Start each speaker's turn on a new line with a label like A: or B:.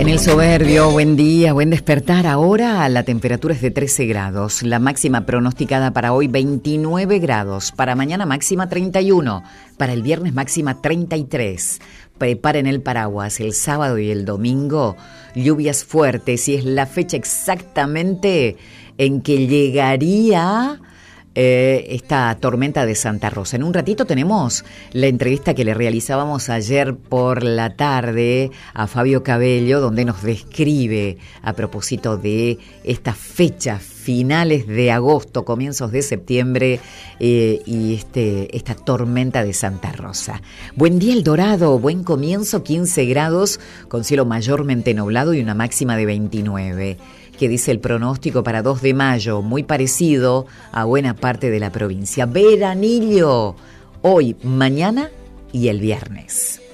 A: En el Soberbio, buen día, buen despertar. Ahora la temperatura es de 13 grados. La máxima pronosticada para hoy 29 grados. Para mañana máxima 31. Para el viernes máxima 33. Preparen el paraguas. El sábado y el domingo lluvias fuertes. Y es la fecha exactamente en que llegaría esta tormenta de Santa Rosa. En un ratito tenemos la entrevista que le realizábamos ayer por la tarde a Fabio Cabello, donde nos describe a propósito de estas fechas finales de agosto, comienzos de septiembre y esta tormenta de Santa Rosa. Buen día El Dorado, buen comienzo, 15 grados con cielo mayormente nublado y una máxima de 29. Que dice el pronóstico para 2 de mayo, muy parecido a buena parte de la provincia. Veranillo, hoy, mañana y el viernes.